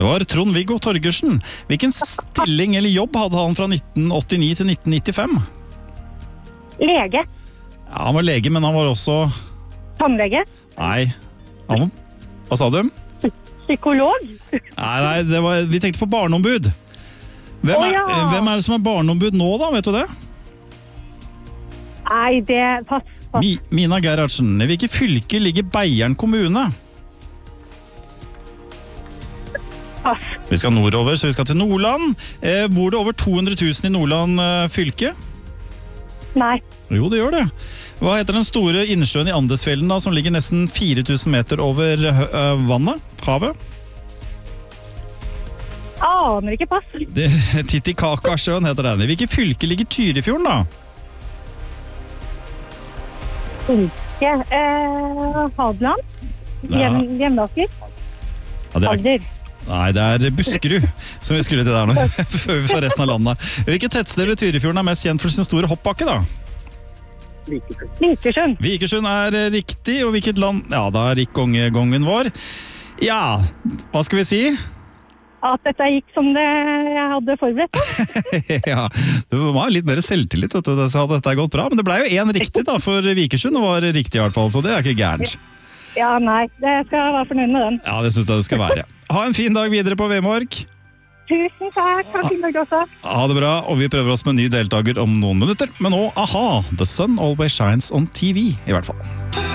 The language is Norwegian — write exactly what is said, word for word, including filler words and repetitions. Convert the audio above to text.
Det var Trond-Viggo Torgersen. Hvilken stilling eller jobb hadde han fra nitten åttini til nitten nittifem? Lege. Ja, han var lege, men han var også... Tannlege. Nei. Han var... Hva sa du? Psykolog. Nei, nei, det var... vi tenkte på barneombud. Hvem er, Å, ja. hvem er det som er barneombud nå da, vet du det? Nei, det... Pass, pass. Mi, Mina Gerhardsen. I hvilket fylke ligger Beieren kommune? Pass. Vi skal nordover, så vi skal til Nordland. Eh, bor det over to hundre tusen i Nordland eh, fylke? Nei. Jo, det gjør det. Hva heter den store innsjøen i Andesfjellen da, som ligger nesten fire tusen meter over uh, vannet, havet? Aner ikke, pass. Det, Titicacasjøen heter den. I hvilket fylke ligger Tyrifjorden da? Fylke. Eh, Hadeland. Ja. Hjem, Hjemdasker. Ja, det er, Agder. nei, det er Buskerud som vi skulle til der nå, før vi får resten av landet. Hvilket tettsted ved Tyrifjorden er mest kjent for sin store hoppbakke da? Vikersund. Vikersund er riktig, og hvilket land... Ja, da er rikkongegongen vår. Ja, hva skal vi si? At dette gikk som det jeg hadde forberedt. Ja, det var litt mer selvtillit, vet du, så hadde dette gått bra. Men det ble jo en riktig da, for Vikersund var riktig i hvert fall, så det er ikke gærent. Ja, nei, det skal jeg være fornøyd med den. Ja, det synes jeg du skal være. Ha en fin dag videre på Vemork. Tusen takk, ha fin dag også. Ha det bra, og vi prøver oss med en ny deltaker om noen minutter. Men nå, aha, The Sun Always Shines on T V, i hvert fall.